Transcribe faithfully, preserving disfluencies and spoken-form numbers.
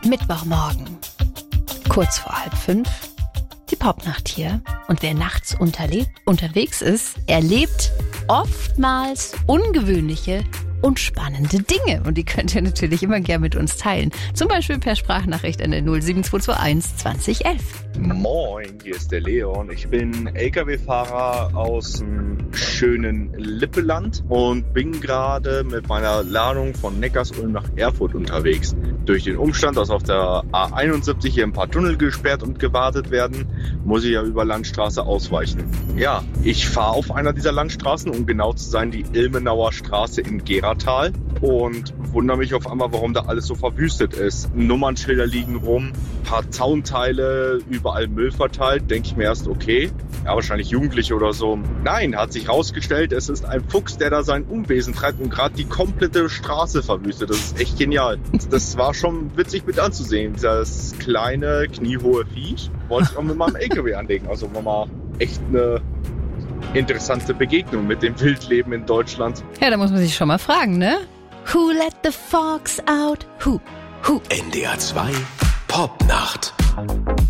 Mittwochmorgen, kurz vor halb fünf, die Popnacht hier. Und wer nachts unterlebt, unterwegs ist, erlebt oftmals ungewöhnliche und spannende Dinge. Und die könnt ihr natürlich immer gern mit uns teilen. Zum Beispiel per Sprachnachricht an der null sieben zwei zwei eins zwanzig elf. Moin, hier ist der Leon. Ich bin L K W-Fahrer aus dem schönen Lippeland und bin gerade mit meiner Ladung von Neckarsulm nach Erfurt unterwegs. Durch den Umstand, dass auf der A einundsiebzig hier ein paar Tunnel gesperrt und gewartet werden, muss ich ja über Landstraße ausweichen. Ja, ich fahre auf einer dieser Landstraßen, um genau zu sein, die Ilmenauer Straße im Geratal, und wundere mich auf einmal, warum da alles so verwüstet ist. Nummernschilder liegen rum, ein paar Zaunteile, überall Müll verteilt. Denke ich mir erst, okay, ja, wahrscheinlich Jugendliche oder so. Nein, hat sich rausgestellt, es ist ein Fuchs, der da sein Unwesen treibt und gerade die komplette Straße verwüstet. Das ist echt genial. Das war schon witzig mit anzusehen. Das kleine, kniehohe Viech wollte ich auch mit meinem L K W anlegen. Also war mal echt eine interessante Begegnung mit dem Wildleben in Deutschland. Ja, da muss man sich schon mal fragen, ne? Who let the fox out? Who? Who? N D R zwei Popnacht.